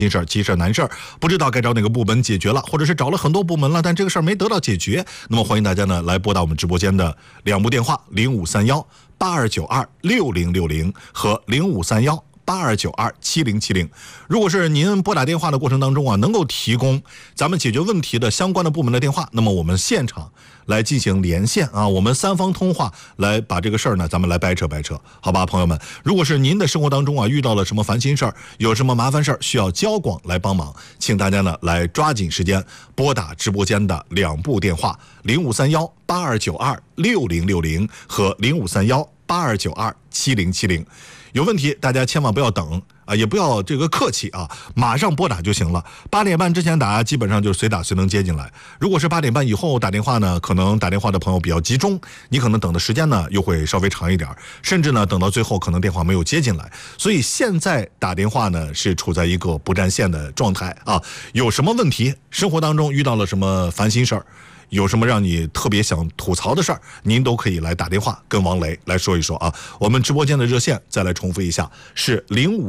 心事儿、急事儿、难事儿，不知道该找哪个部门解决了，或者是找了很多部门了，但这个事儿没得到解决，那么欢迎大家呢来拨打我们直播间的2部电话：0531-8292-6060和0531-8292-7070。如果是您拨打电话的过程当中啊，能够提供咱们解决问题的相关的部门的电话，那么我们现场来进行连线啊，我们3方通话来把这个事儿呢，咱们来掰扯掰扯，好吧，朋友们。如果是您的生活当中啊遇到了什么烦心事儿，有什么麻烦事儿需要交广来帮忙，请大家呢来抓紧时间拨打直播间的2部电话：0531-8292-6060和0531-8292-7070。有问题大家千万不要等啊，也不要这个客气啊，马上拨打就行了。8点半之前打，基本上就随打随能接进来。如果是8点半以后打电话呢，可能打电话的朋友比较集中，你可能等的时间呢又会稍微长一点，甚至呢等到最后可能电话没有接进来。所以现在打电话呢是处在一个不占线的状态啊。有什么问题，生活当中遇到了什么烦心事儿，有什么让你特别想吐槽的事儿，您都可以来打电话跟王雷来说一说啊。我们直播间的热线再来重复一下，是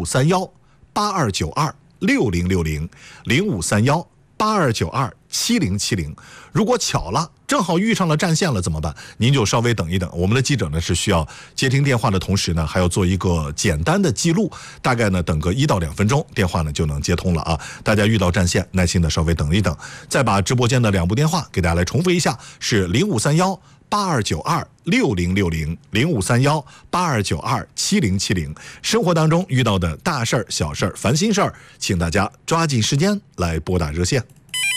0531-8292-6060 0531-8292-7070。如果巧了正好遇上了占线了怎么办？您就稍微等一等，我们的记者呢是需要接听电话的同时呢还要做一个简单的记录，大概呢等个1到2分钟，电话呢就能接通了啊。大家遇到占线耐心的稍微等一等。再把直播间的2部电话给大家来重复一下，是0531-8292-6060 0531-8292-7070。生活当中遇到的大事儿、小事儿、烦心事儿，请大家抓紧时间来拨打热线。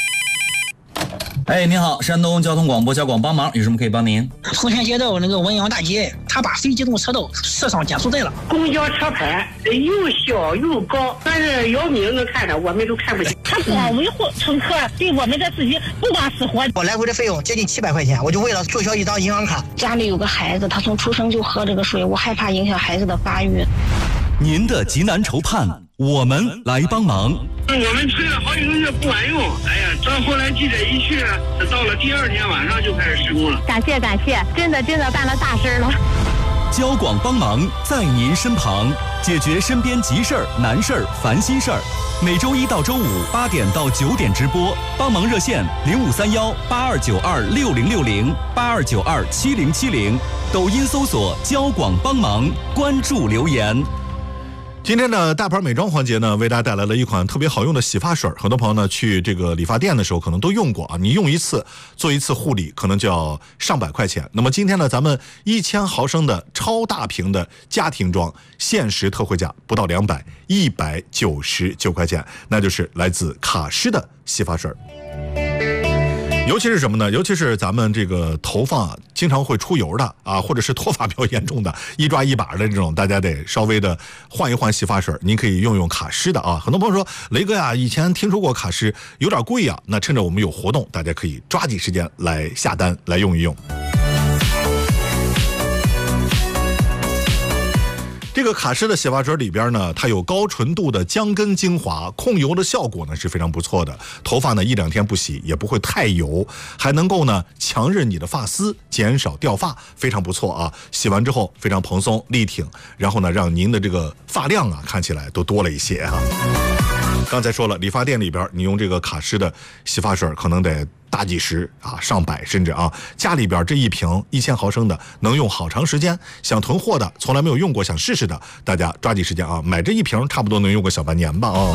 哎，您好，山东交通广播交广帮忙，有什么可以帮您？ 丰田街道那个文阳大街，他把非机动车道设上减速带了。 公交车牌又小又高，但是姚明能看着，我们都看不见。 他光维护乘客对我们的自己不管死活。 我来回的费用接近700块钱，我就为了注销一张银行卡。 家里有个孩子，他从出生就喝这个水，我害怕影响孩子的发育。 您的急难愁盼，我们来帮忙。 我们催了好几个月不管用，哎呀，到后来记者一去，到了第2天晚上就开始施工了。 感谢，真的办了大事了。 交广帮忙在您身旁，解决身边急事儿、难事儿、烦心事儿。每周1到周58点到9点直播，帮忙热线0531-8292-6060 8292-7070，抖音搜索交广帮忙，关注留言。 今天的大牌美妆环节呢，为大家带来了一款特别好用的洗发水，很多朋友呢去这个理发店的时候可能都用过啊，你用一次做一次护理可能就要上百块钱。那么今天呢，咱们1000毫升的超大瓶的家庭装限时特惠价不到200 199块钱，那就是来自卡诗的洗发水。尤其是什么呢？尤其是咱们这个头发经常会出油的啊，或者是脱发比较严重的，一抓一把的这种，大家得稍微的换一换洗发水。您可以用用卡诗的啊。很多朋友说，雷哥呀，以前听说过卡诗有点贵呀，那趁着我们有活动，大家可以抓紧时间来下单来用一用。这个卡诗的洗发水里边呢，它有高纯度的姜根精华，控油的效果呢是非常不错的。头发呢1、2天不洗也不会太油，还能够呢强韧你的发丝，减少掉发，非常不错啊。洗完之后非常蓬松力挺，然后呢让您的这个发量啊看起来都多了一些啊。刚才说了，理发店里边你用这个卡诗的洗发水可能得大几十啊，上百甚至啊，家里边这一瓶1000毫升的能用好长时间。想囤货的，从来没有用过想试试的，大家抓紧时间啊，买这一瓶差不多能用个小半年吧啊。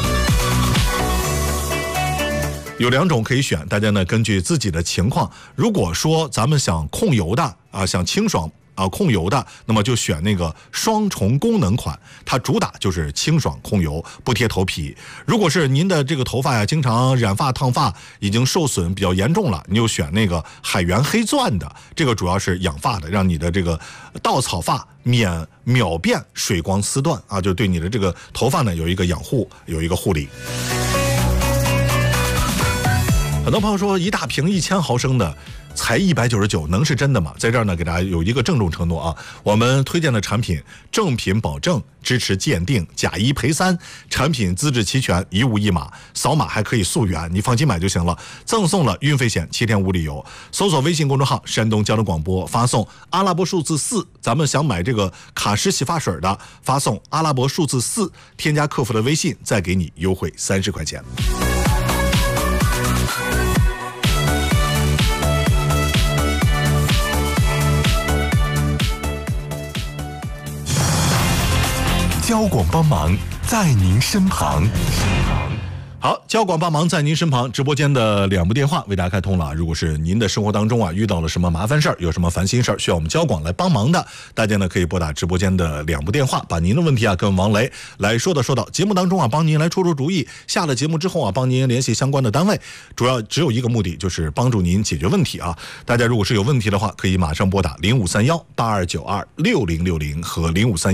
有2种可以选，大家呢根据自己的情况，如果说咱们想控油的啊，想清爽啊控油的，那么就选那个双重功能款，它主打就是清爽控油，不贴头皮。如果是您的这个头发呀经常染发烫发，已经受损比较严重了，你就选那个海源黑钻的，这个主要是养发的，让你的这个稻草发免秒变水光丝断啊，就对你的这个头发呢有一个养护，有一个护理。 很多朋友说一大瓶1000毫升的才199，能是真的吗？在这儿呢，给大家有一个郑重承诺啊，我们推荐的产品正品保证，支持鉴定，假一赔3，产品资质齐全，一物一码，扫码还可以溯源，你放心买就行了。赠送了运费险7天无理由。搜索微信公众号山东交通广播，发送阿拉伯数字4，咱们想买这个卡诗洗发水的，发送阿拉伯数字4，添加客服的微信，再给你优惠30块钱。 交广帮忙，在您身旁。 好，交广帮忙在您身旁，直播间的2部电话为大家开通了。如果是您的生活当中啊遇到了什么麻烦事儿，有什么烦心事儿需要我们交广来帮忙的，大家呢可以拨打直播间的2部电话，把您的问题啊跟王雷来说到节目当中啊，帮您来出主意。下了节目之后啊，帮您联系相关的单位，主要只有一个目的，就是帮助您解决问题啊。大家如果是有问题的话，可以马上拨打053182926060和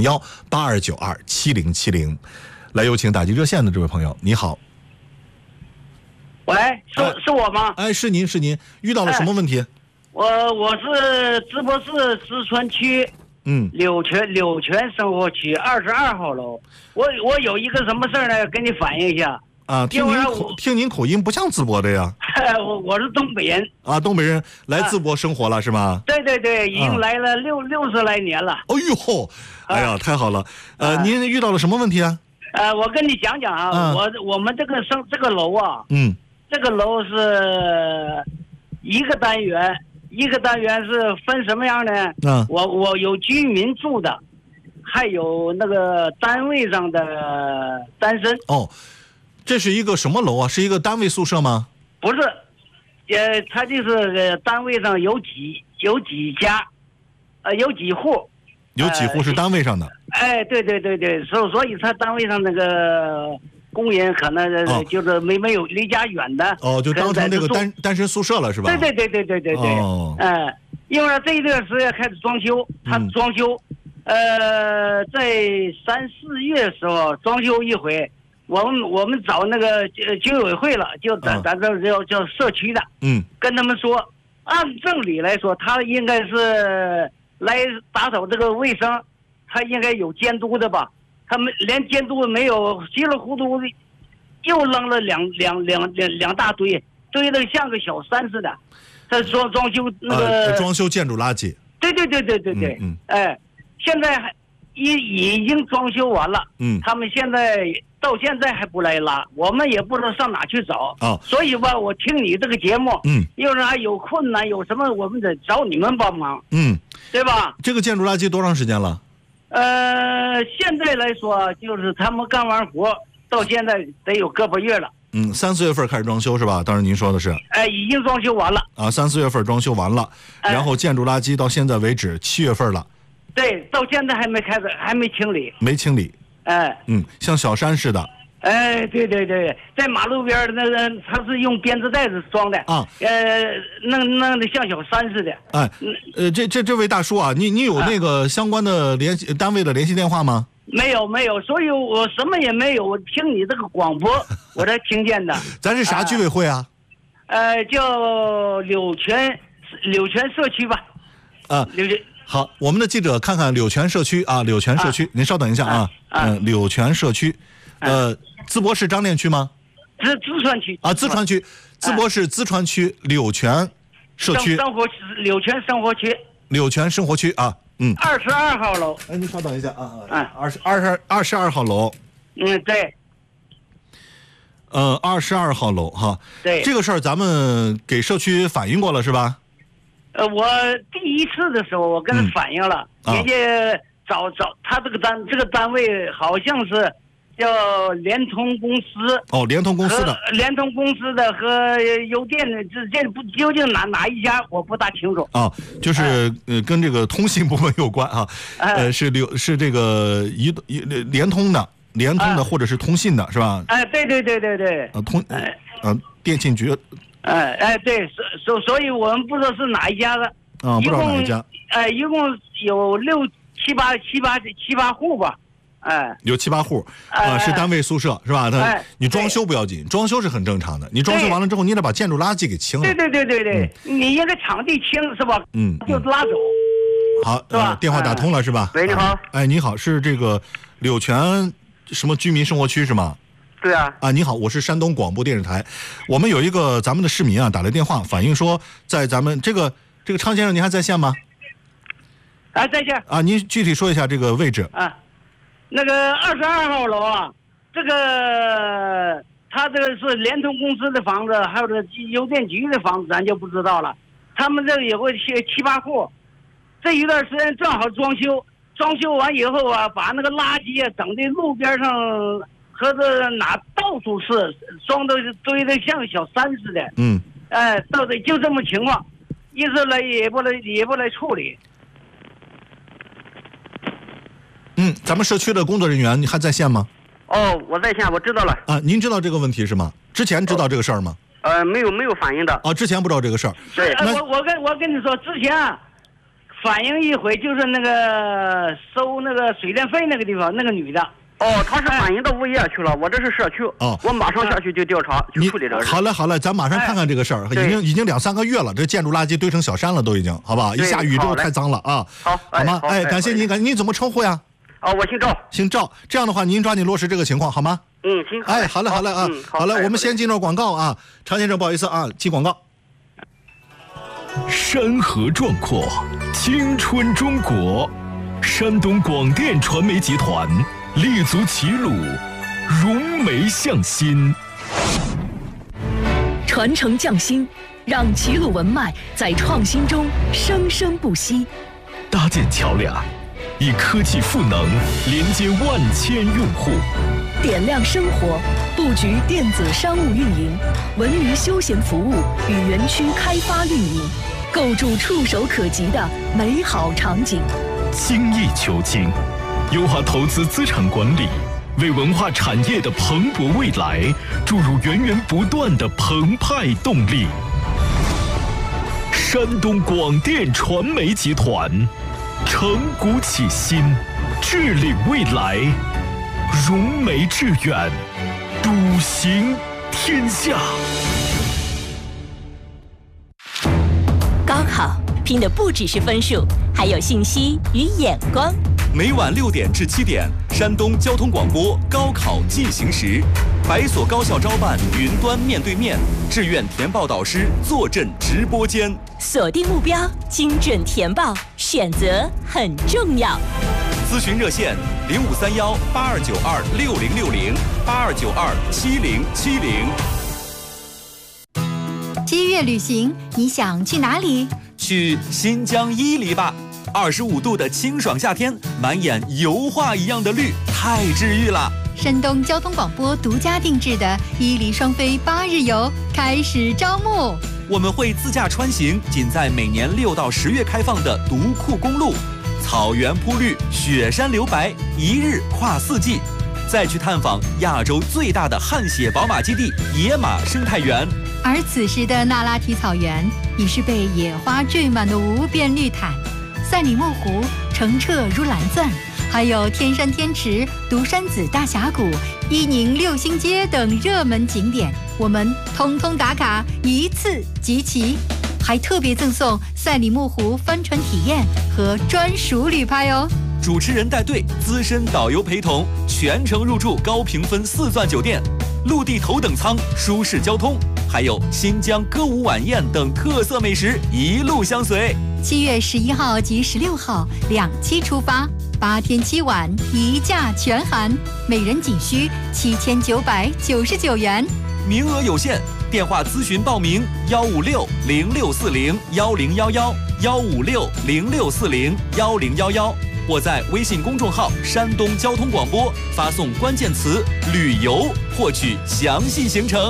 0531827070。来有请打击热线的这位朋友，你好。 喂，是我吗？ 哎，是您，遇到了什么问题？ 我是淄博市跄川区，柳泉生活区22号楼。我有一个什么事儿呢？跟你反映一下啊。听您口音不像淄博的呀。 我是东北人啊，东北人来淄博生活了是吗？ 对，已经来了60来年了。 哎呦，哎呀，太好了。您遇到了什么问题啊？ 我跟你讲讲啊，我们这个楼啊，这个楼是一个单元是分什么样呢？我有居民住的，还有那个单位上的单身。哦， 这是一个什么楼啊？是一个单位宿舍吗？ 不是，它就是单位上有几家，有几户。 有几户是单位上的？ 哎，对，所以他单位上那个工人可能就是没有离家远的。哦，就当成这个单身宿舍了是吧？ 对。哦。因为这一段时间开始装修，他装修，在3、4月的时候装修一回，我们找那个居委会了，就咱这叫社区的，跟他们说，按正理来说，他应该是来打扫这个卫生，他应该有监督的吧？他们连监督没有，稀里糊涂的又扔了两大堆，堆得像个小山似的。他装修那个装修建筑垃圾。 对。哎，现在已经装修完了。他们到现在还不来拉，我们也不知道上哪去找。所以吧，我听你这个节目，要是还有困难有什么，我们得找你们帮忙。对吧？ 这个建筑垃圾多长时间了？ 现在来说，就是他们干完活到现在得有个把月了。 3、4月份开始装修是吧？当然您说的是。 已经装修完了。 啊，3、4月份装修完了，然后建筑垃圾到现在为止7月份了。 对，到现在还没开始，还没清理。 没清理。像小山似的。 对，在马路边那个，他是用编织袋子装的啊，弄得像小山似的。 这位大叔啊，你有那个相关的单位的联系电话吗？ 没有，所以我什么也没有，我听你这个广播我才听见的。 咱是啥居委会啊？ 叫柳泉社区吧。柳泉。 好，我们的记者看看柳泉社区啊，柳泉社区，您稍等一下啊。柳泉社区。淄博市张店区吗？ 淄川区啊，淄川区，淄博市淄川区柳泉社区， 柳泉生活区啊 ，22号楼。 您稍等一下啊，22号楼。 对。 22号楼哈。对。这个事儿咱们给社区反映过了是吧？ 我第一次的时候我跟他反映了，人家找他这个单位好像是。叫联通公司联通公司的和邮电的，这不究竟哪一家我不大清楚就是跟这个通信部门有关啊，是这个联通的或者是通信的是吧？ 对， 电信局。 对，所以我们不知道是哪一家的不知道哪一家。 一共有7、8户吧。 有7、8户是单位宿舍是吧？你装修不要紧，装修是很正常的。你装修完了之后，你得把建筑垃圾给清了。 对，你应该场地清是吧？就拉走。 好，电话打通了是吧？ 喂，你好。 你好，是这个柳泉什么居民生活区是吗？ 对啊。 你好，我是山东广播电视台。我们有一个咱们的市民打来电话，反映说在咱们这个昌先生，您还在线吗？ 在线。 您具体说一下这个位置。 那个22号楼这个他这个是联通公司的房子，还有这邮电局的房子，咱就不知道了。他们这个有个7、8户。这一段时间正好装修完以后把那个垃圾整的路边上和这哪到处是，装的堆的像小山似的。到底就这么情况，一直来也不来处理。 咱们社区的工作人员你还在线吗？ 我在线，我知道了。 您知道这个问题是吗？之前知道这个事儿吗？ 没有反映的。 之前不知道这个事儿。 对，我跟你说，之前反映一回，就是那个收那个水电费那个地方那个女的。她是反映到物业去了，我这是社区。我马上下去就调查，去处理这个事。 好嘞，咱马上看看这个事儿。已经2、3个月了，这建筑垃圾堆成小山了，都已经，好吧？一下雨之后太脏了好吗？感谢您，您怎么称呼呀？ 我姓赵。 姓赵，这样的话您抓紧落实这个情况好吗？ 行。 好嘞好嘞，我们先进入广告常先生不好意思进广告。 山河壮阔，青春中国，山东广电传媒集团立足齐鲁，融媒向心， 传承匠心，让齐鲁文脉在创新中生生不息。 搭建桥梁，以科技赋能连接万千用户， 点亮生活，布局电子商务运营、文娱休闲服务与园区开发运营，构筑触手可及的美好场景。 精益求精，优化投资资产管理，为文化产业的蓬勃未来注入源源不断的澎湃动力。山东广电传媒集团承股启新，致力未来，融媒致远，笃行天下。 高考拼的不只是分数，还有信息与眼光。 每晚6点至7点，山东交通广播高考进行时，百所高校招办云端面对面，志愿填报导师坐镇直播间。 锁定目标，精准填报，选择很重要。 咨询热线0531-8292-6060，8292-7070。 7月旅行，你想去哪里？ 去新疆伊犁吧，25度的清爽夏天，满眼油画一样的绿，太治愈了。 山东交通广播独家定制的伊犁双飞8日游开始招募， 我们会自驾穿行仅在每年6到10月开放的独库公路，草原铺绿，雪山留白，一日跨4季，再去探访亚洲最大的汗血宝马基地野马生态园。 而此时的那拉提草原已是被野花缀满的无边绿毯，赛里木湖澄澈如蓝钻，还有天山天池、独山子大峡谷、伊宁6星街等热门景点，我们通通打卡，一次集齐，还特别赠送赛里木湖帆船体验和专属旅拍哦。 主持人带队，资深导游陪同，全程入住高评分4钻酒店，陆地头等舱，舒适交通，还有新疆歌舞晚宴等特色美食一路相随。 7月11号及16号2期出发，8天7晚一价全含，每人仅需7999元， 名额有限，电话咨询报名156-0640-1011，156-0640-1011，或在微信公众号山东交通广播发送关键词旅游获取详细行程。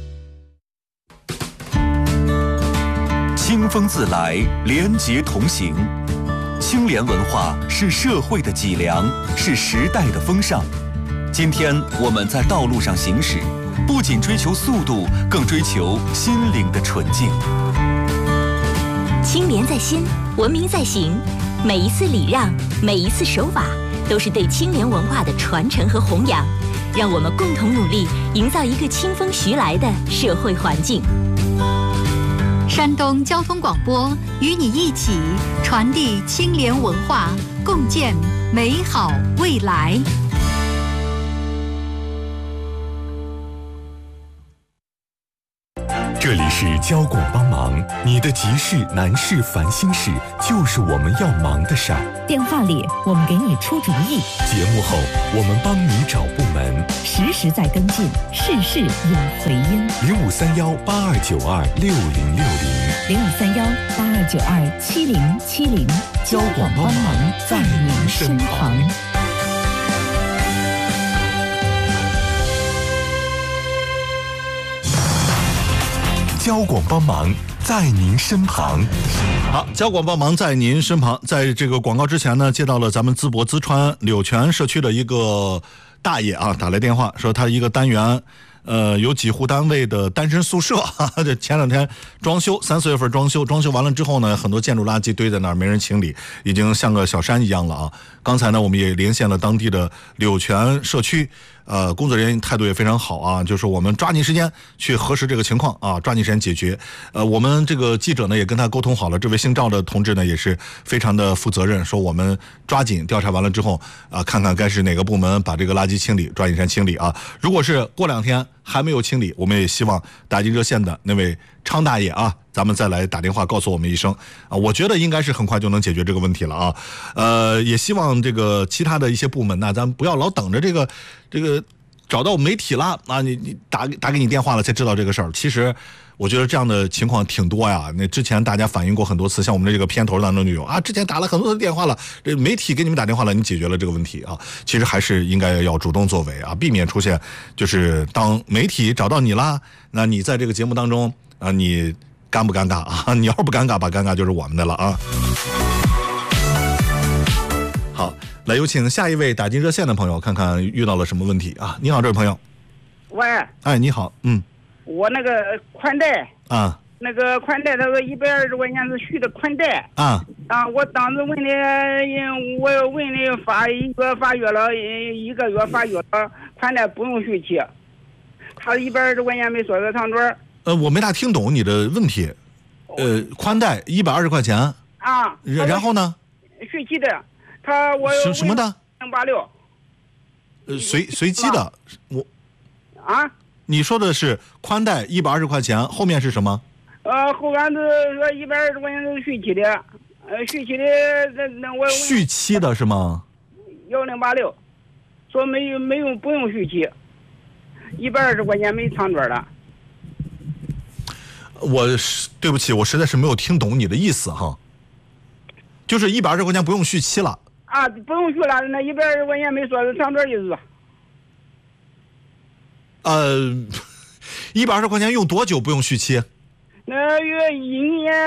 清风自来，廉洁同行。清廉文化是社会的脊梁，是时代的风尚。今天我们在道路上行驶，不仅追求速度，更追求心灵的纯净。 清廉在心，文明在行。每一次礼让，每一次守法， 都是对清廉文化的传承和弘扬。让我们共同努力，营造一个清风徐来的社会环境。 山东交通广播与你一起传递清廉文化，共建美好未来。 这里是交广帮忙，你的急事难事烦心事就是我们要忙的事儿。 电话里我们给你出主意， 节目后我们帮你找部门， 实时在跟进，事事有回音。 0531829060，0531827070， 交广帮忙在您身旁。 交广帮忙在您身旁。 好，交广帮忙在您身旁。在这个广告之前呢，接到了咱们淄博淄川柳泉社区的一个大爷啊打来电话，说他一个单元有几户单位的单身宿舍，这前两天装修，3、4月份装修完了之后呢，很多建筑垃圾堆在那儿，没人清理，已经像个小山一样了啊。刚才呢，我们也连线了当地的柳泉社区，工作人员态度也非常好啊，就是我们抓紧时间去核实这个情况啊，抓紧时间解决。我们这个记者呢也跟他沟通好了，这位姓赵的同志呢也是非常的负责任，说我们抓紧调查完了之后啊，看看该是哪个部门把这个垃圾清理，抓紧时间清理啊。如果是过2天还没有清理，我们也希望打进热线的那位昌大爷啊，咱们再来打电话告诉我们一声啊。我觉得应该是很快就能解决这个问题了啊。也希望这个其他的一些部门呢，咱不要老等着这个找到媒体了啊，你打给你电话了才知道这个事儿。其实我觉得这样的情况挺多呀。那之前大家反映过很多次，像我们的这个片头当中就有啊，之前打了很多的电话了，这媒体给你们打电话了，你解决了这个问题啊。其实还是应该要主动作为啊，避免出现就是当媒体找到你啦，那你在这个节目当中啊，你尴不尴尬啊？你要是不尴尬吧，尴尬就是我们的了啊。好，来有请下一位打进热线的朋友，看看遇到了什么问题啊？你好，这位朋友。 喂。 哎，你好， 我那个宽带啊， 那个宽带，他说120块钱是续的宽带啊。 我当时问你，我问你发1个月了，1个月发月了，宽带不用续期，他120块钱没说个长短。 我没大听懂你的问题。宽带120块钱啊， 然后呢？ 续期的，我什么的 ？086。 随机的，我啊。 你说的是宽带120块钱，后面是什么？ 后面是说120块钱是续期的，续期的那我续期的是吗 ？1086，说没有不用续期，120块钱没长短的。 对不起，我实在是没有听懂你的意思哈。就是120块钱不用续期了。 啊，不用续了，那120块钱没说是长短意思。 120块钱用多久不用续期？ 那一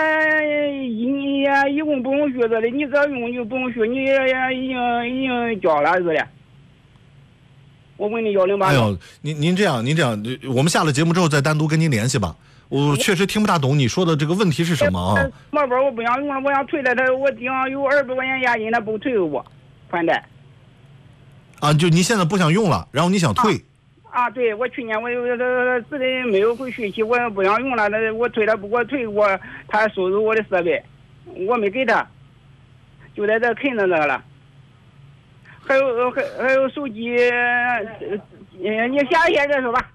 年一共不用续的，你只要用就不用续，你已经交了是的。我问你1086。 哎呦，您这样，我们下了节目之后再单独跟您联系吧。我确实听不大懂你说的这个问题是什么啊？ 毛包我不想用了，我想退了，我顶上有200块钱押金，他不退给我宽带。 啊，就你现在不想用了，然后你想退？ 啊，对，我去年我自己没有回续期，我不想用了，我退了不给我退，他收走我的设备，我没给他，就在这啃着这个了。还有手机，你下一页再说吧。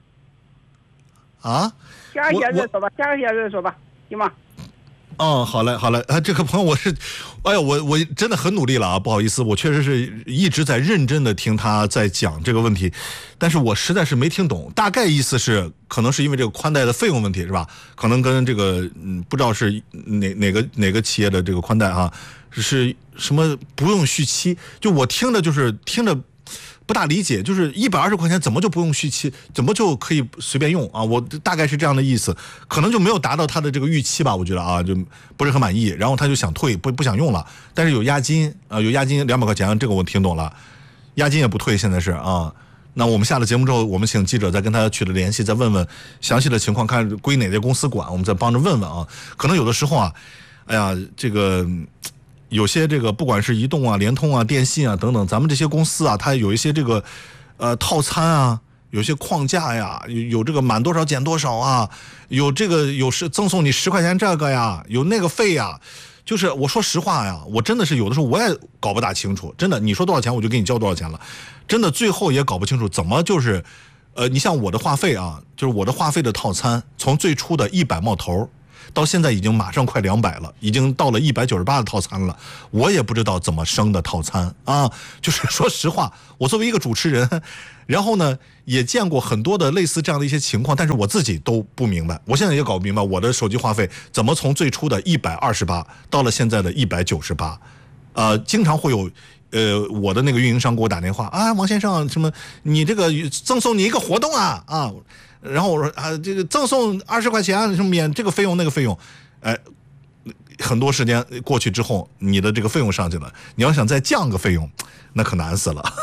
啊？ 下一页再说吧，行吗？ 好嘞，这个朋友我真的很努力了啊，不好意思，我确实是一直在认真的听他在讲这个问题，但是我实在是没听懂，大概意思是可能是因为这个宽带的费用问题是吧？可能跟这个不知道是哪个企业的这个宽带啊，是什么不用续期？就我听着不大理解，就是120块钱怎么就不用续期，怎么就可以随便用啊？我大概是这样的意思，可能就没有达到他的这个预期吧，我觉得啊，就不是很满意，然后他就想退，不想用了，但是有押金啊，有押金200块钱，这个我听懂了，押金也不退，现在是啊。那我们下了节目之后，我们请记者再跟他取得联系，再问问详细的情况，看归哪家公司管，我们再帮着问问啊。可能有的时候啊，哎呀，这个有些这个不管是移动啊、联通啊、电信啊等等，咱们这些公司啊，它有一些这个套餐啊，有些框架呀，有这个满多少减多少啊，有这个有赠送你10块钱这个呀，有那个费呀。就是我说实话呀，我真的是有的时候我也搞不大清楚，真的，你说多少钱我就给你交多少钱了，真的最后也搞不清楚怎么就是你像我的话费啊，就是我的话费的套餐，从最初的100冒头到现在已经马上快200了，已经到了198的套餐了，我也不知道怎么升的套餐啊。就是说实话，我作为一个主持人，然后呢也见过很多的类似这样的一些情况，但是我自己都不明白，我现在也搞不明白我的手机话费怎么从最初的128到了现在的198，经常会有我的那个运营商给我打电话啊，王先生，什么你这个赠送你一个活动啊，然后我说啊，这个赠送20块钱，什么免这个费用那个费用，很多时间过去之后，你的这个费用上去了，你要想再降个费用，那可难死了。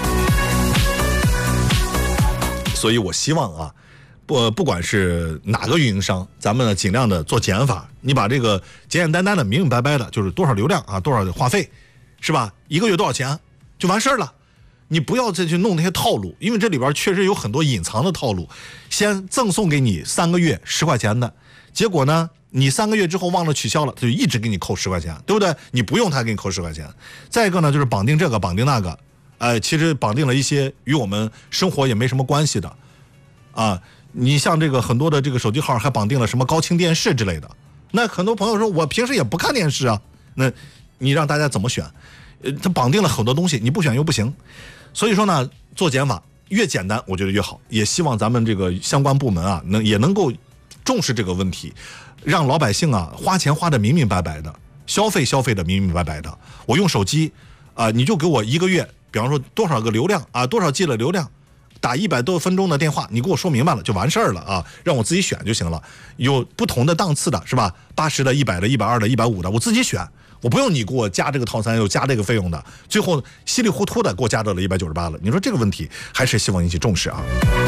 所以我希望啊，不管是哪个运营商，咱们呢尽量的做减法，你把这个简简单单的、明明白白的，就是多少流量啊，多少话费，是吧？一个月多少钱就完事儿了。你不要再去弄那些套路，因为这里边确实有很多隐藏的套路。先赠送给你3个月10块钱的，结果呢，你3个月之后忘了取消了，他就一直给你扣10块钱，对不对？你不用他给你扣10块钱。再一个呢，就是绑定这个绑定那个，其实绑定了一些与我们生活也没什么关系的，啊，你像这个很多的这个手机号还绑定了什么高清电视之类的。那很多朋友说我平时也不看电视啊，那你让大家怎么选？他绑定了很多东西，你不选又不行。所以说呢，做减法越简单，我觉得越好。也希望咱们这个相关部门啊，也能够重视这个问题，让老百姓啊花钱花的明明白白的，消费的明明白白的。我用手机你就给我1个月，比方说多少个流量啊，多少 G 的流量，打100多分钟的电话，你给我说明白了就完事儿了啊，让我自己选就行了。有不同的档次的是吧？80的、100的、120的、150的，我自己选。我不用你给我加这个套餐又加这个费用的，最后稀里糊涂的给我加到了198了。你说这个问题还是希望引起重视啊。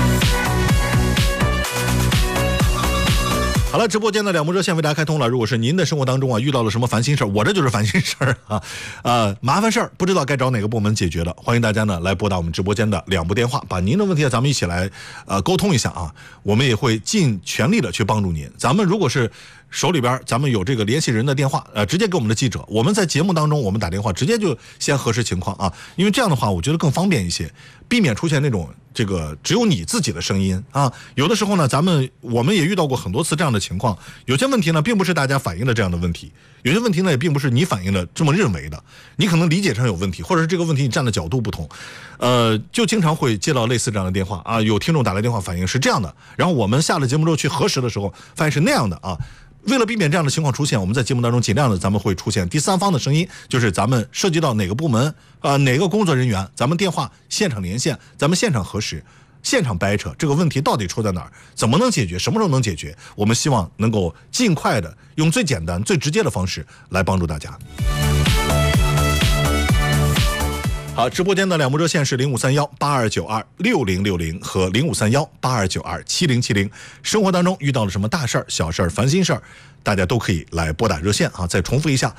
好了，直播间的两部热线为大家开通了。如果是您的生活当中啊遇到了什么烦心事儿，我这就是烦心事儿啊，麻烦事儿不知道该找哪个部门解决的，欢迎大家呢来拨打我们直播间的2部电话，把您的问题咱们一起来沟通一下啊，我们也会尽全力的去帮助您。咱们如果是手里边咱们有这个联系人的电话，直接给我们的记者，我们在节目当中我们打电话直接就先核实情况啊，因为这样的话我觉得更方便一些，避免出现那种这个只有你自己的声音啊。有的时候呢，我们也遇到过很多次这样的情况，有些问题呢并不是大家反映的这样的问题，有些问题呢也并不是你反映的这么认为的，你可能理解上有问题，或者是这个问题你站的角度不同，就经常会接到类似这样的电话啊，有听众打来电话反映是这样的，然后我们下了节目之后去核实的时候发现是那样的啊。为了避免这样的情况出现，我们在节目当中尽量的咱们会出现第三方的声音，就是咱们涉及到哪个部门哪个工作人员，咱们电话现场连线，咱们现场核实，现场掰扯这个问题到底出在哪儿，怎么能解决，什么时候能解决，我们希望能够尽快的用最简单最直接的方式来帮助大家。好，直播间的2部热线是053182926060和053182927070。生活当中遇到了什么大事儿、小事儿、烦心事儿，大家都可以来拨打热线啊。再重复一下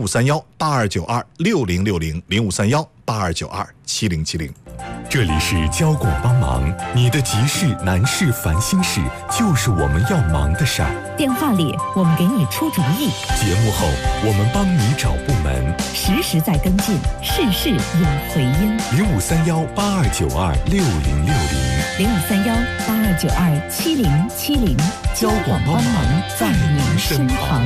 ，053182926060，053182927070。 这里是交广帮忙，你的急事、难事、烦心事，就是我们要忙的事儿。 电话里我们给你出主意， 节目后我们帮你找部门， 实时在跟进，事事有回音。 0531826260，053182927070， 交广帮忙在您身旁。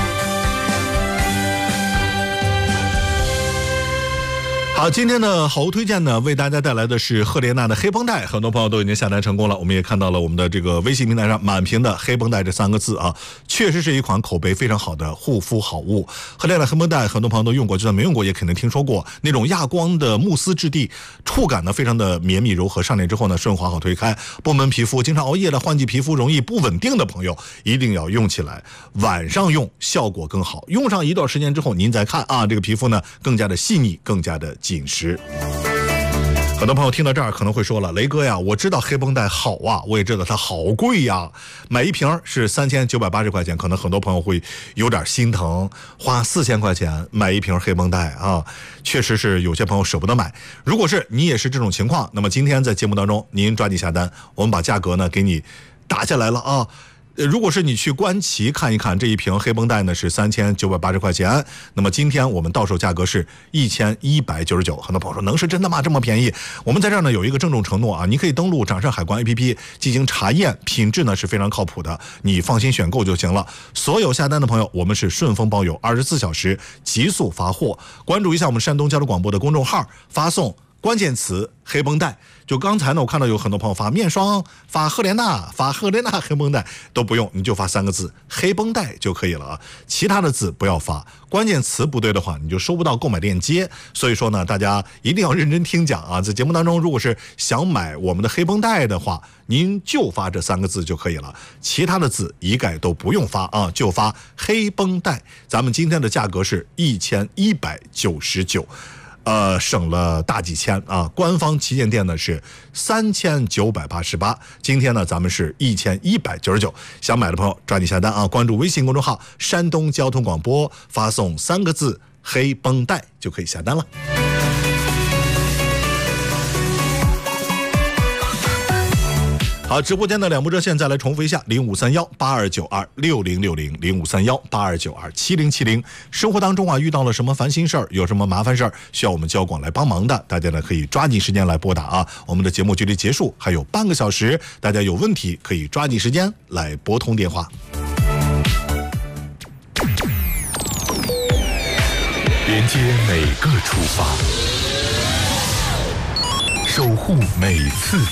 好，今天的好物推荐呢，为大家带来的是赫莲娜的黑绷带，很多朋友都已经下单成功了，我们也看到了我们的这个微信平台上满屏的黑绷带这3个字啊，确实是一款口碑非常好的护肤好物。赫莲娜黑绷带很多朋友都用过，就算没用过也肯定听说过，那种亚光的慕斯质地，触感呢非常的绵密柔和，上脸之后呢顺滑好推开，波纹皮肤经常熬夜的换季皮肤容易不稳定的朋友一定要用起来，晚上用效果更好，用上一段时间之后您再看啊，这个皮肤呢更加的细腻，更加的紧实。很很多朋友听到这儿可能会说了，雷哥呀，我知道黑绷带好啊，我也知道它好贵呀，买一瓶是3980块钱，可能很多朋友会有点心疼，花4000块钱买一瓶黑绷带啊，确实是有些朋友舍不得买。如果是你也是这种情况，那么今天在节目当中您抓紧下单，我们把价格呢给你打下来了啊。如果是你去官旗看一看，这一瓶黑绷带呢是3980块钱，那么今天我们到手价格是1199。很多朋友说能是真的吗？这么便宜？我们在这儿呢有一个郑重承诺啊，你可以登录掌上海关 APP 进行查验，品质呢是非常靠谱的，你放心选购就行了。所有下单的朋友，我们是顺丰包邮，24小时急速发货。关注一下我们山东交通广播的公众号，发送关键词黑绷带。就刚才呢，我看到有很多朋友发面霜、发赫莲娜、发赫莲娜黑绷带都不用，你就发3个字黑绷带就可以了啊，其他的字不要发，关键词不对的话你就收不到购买链接。所以说呢，大家一定要认真听讲啊，在节目当中如果是想买我们的黑绷带的话，您就发这3个字就可以了，其他的字一概都不用发啊，就发黑绷带。咱们今天的价格是1199。省了大几千啊！官方旗舰店呢是3988，今天呢咱们是1199。想买的朋友抓紧下单啊！关注微信公众号山东交通广播，发送3个字黑绷带就可以下单了。好，直播间的2部热线再来重复一下：0531-8292-6060，0531-8292-7070。生活当中啊，遇到了什么烦心事儿，有什么麻烦事儿，需要我们交广来帮忙的，大家呢可以抓紧时间来拨打啊。我们的节目距离结束还有半个小时，大家有问题可以抓紧时间来拨通电话。 连接每个出发，守护每次